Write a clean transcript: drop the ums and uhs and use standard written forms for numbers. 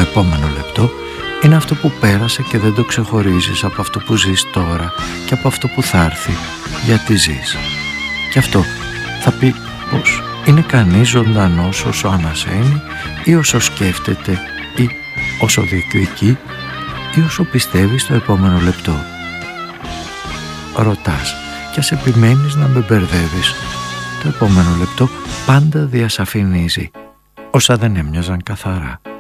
επόμενο λεπτό είναι αυτό που πέρασε και δεν το ξεχωρίζεις από αυτό που ζεις τώρα και από αυτό που θα έρθει, γιατί ζεις. Και αυτό θα πει πως είναι κανείς ζωντανός όσο ανασένει ή όσο σκέφτεται ή όσο διεκδικεί ή όσο πιστεύει στο επόμενο λεπτό. Ρωτάς κι ας επιμένεις να με μπερδεύεις, το επόμενο λεπτό πάντα διασαφηνίζει όσα δεν έμοιαζαν καθαρά.